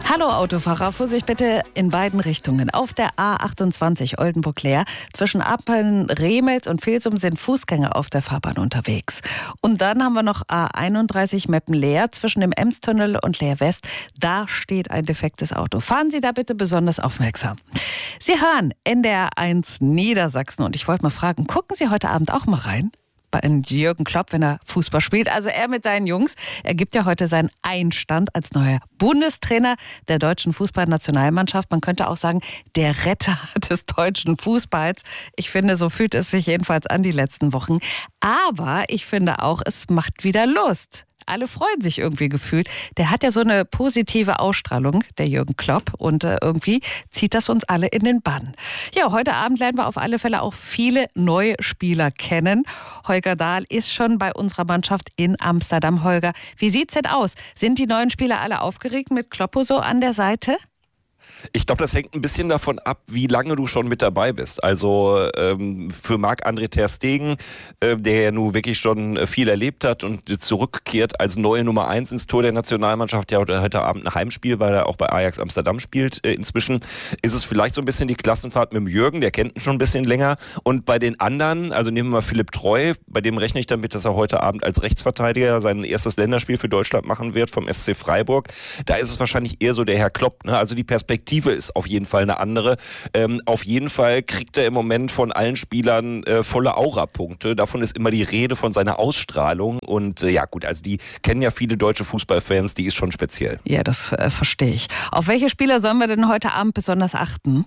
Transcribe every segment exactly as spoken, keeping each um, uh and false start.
Hallo Autofahrer, Vorsicht bitte in beiden Richtungen. Auf der A achtundzwanzig Oldenburg-Leer zwischen Appeln, Remels und Vilsum sind Fußgänger auf der Fahrbahn unterwegs. Und dann haben wir noch A einunddreißig Meppen-Leer zwischen dem Emstunnel und Leer West. Da steht ein defektes Auto. Fahren Sie da bitte besonders aufmerksam. Sie hören N D R eins Niedersachsen und ich wollte mal fragen, gucken Sie heute Abend auch mal rein? Bei Jürgen Klopp, wenn er Fußball spielt. Also er mit seinen Jungs. Er gibt ja heute seinen Einstand als neuer Bundestrainer der deutschen Fußballnationalmannschaft. Man könnte auch sagen, der Retter des deutschen Fußballs. Ich finde, so fühlt es sich jedenfalls an die letzten Wochen. Aber ich finde auch, es macht wieder Lust. Alle freuen sich irgendwie gefühlt. Der hat ja so eine positive Ausstrahlung, der Jürgen Klopp. Und äh, irgendwie zieht das uns alle in den Bann. Ja, heute Abend lernen wir auf alle Fälle auch viele neue Spieler kennen. Holger Dahl ist schon bei unserer Mannschaft in Amsterdam. Holger, wie sieht's denn aus? Sind die neuen Spieler alle aufgeregt mit Kloppo so an der Seite? Ich glaube, das hängt ein bisschen davon ab, wie lange du schon mit dabei bist. Also ähm, für Marc-André ter Stegen, äh, der ja nun wirklich schon viel erlebt hat und zurückkehrt als neue Nummer eins ins Tor der Nationalmannschaft, der heute, heute Abend ein Heimspiel, weil er auch bei Ajax Amsterdam spielt. Äh, inzwischen ist es vielleicht so ein bisschen die Klassenfahrt mit dem Jürgen, der kennt ihn schon ein bisschen länger. Und bei den anderen, also nehmen wir mal Philipp Treu, bei dem rechne ich damit, dass er heute Abend als Rechtsverteidiger sein erstes Länderspiel für Deutschland machen wird vom S C Freiburg. Da ist es wahrscheinlich eher so der Herr Klopp, ne? Also die Perspektive ist auf jeden Fall eine andere. Ähm, auf jeden Fall kriegt er im Moment von allen Spielern äh, volle Aura-Punkte. Davon ist immer die Rede, von seiner Ausstrahlung. Und äh, ja gut, also die kennen ja viele deutsche Fußballfans, die ist schon speziell. Ja, das äh, verstehe ich. Auf welche Spieler sollen wir denn heute Abend besonders achten?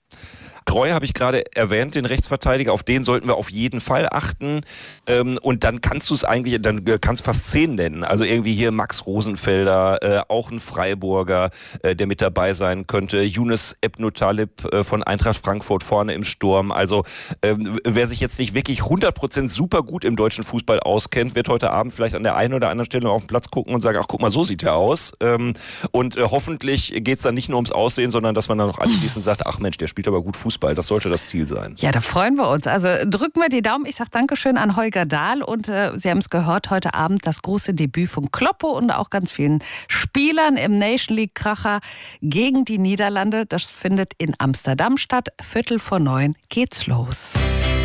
Treu habe ich gerade erwähnt, den Rechtsverteidiger, auf den sollten wir auf jeden Fall achten. Ähm, und dann kannst du es eigentlich, dann kannst du fast zehn nennen. Also irgendwie hier Max Rosenfelder, äh, auch ein Freiburger, äh, der mit dabei sein könnte. Yunus Ebnou-Talib äh, von Eintracht Frankfurt vorne im Sturm. Also ähm, wer sich jetzt nicht wirklich hundert Prozent super gut im deutschen Fußball auskennt, wird heute Abend vielleicht an der einen oder anderen Stelle auf den Platz gucken und sagen, ach guck mal, so sieht er aus. Ähm, und äh, hoffentlich geht es dann nicht nur ums Aussehen, sondern dass man dann noch anschließend sagt, ach Mensch, der spielt aber gut Fußball. Das sollte das Ziel sein. Ja, da freuen wir uns. Also drücken wir die Daumen. Ich sage Dankeschön an Holger Dahl und äh, Sie haben es gehört, heute Abend das große Debüt von Kloppo und auch ganz vielen Spielern im Nation League Kracher gegen die Niederlande. Das findet in Amsterdam statt. Viertel vor neun geht's los.